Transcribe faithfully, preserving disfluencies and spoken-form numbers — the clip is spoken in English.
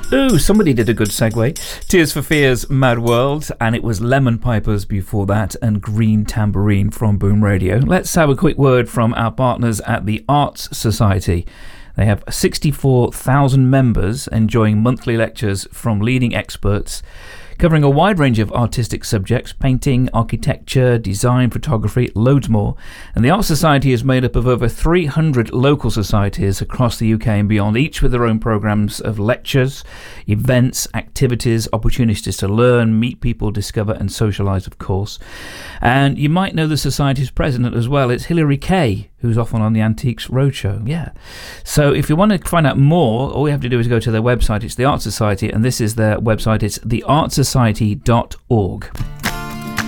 Ooh, somebody did a good segue. Tears for Fears, Mad World, and it was Lemon Pipers before that, and Green Tambourine from Boom Radio. Let's have a quick word from our partners at the Arts Society. They have sixty-four thousand members enjoying monthly lectures from leading experts covering a wide range of artistic subjects: painting, architecture, design, photography, loads more. And the Arts Society is made up of over three hundred local societies across the U K and beyond, each with their own programmes of lectures, events, activities, opportunities to learn, meet people, discover and socialise, of course. And you might know the Society's president as well. It's Hilary Kay, who's often on the Antiques Roadshow. Yeah. So if you want to find out more, all you have to do is go to their website. It's the Arts Society, and this is their website. It's the arts society dot org.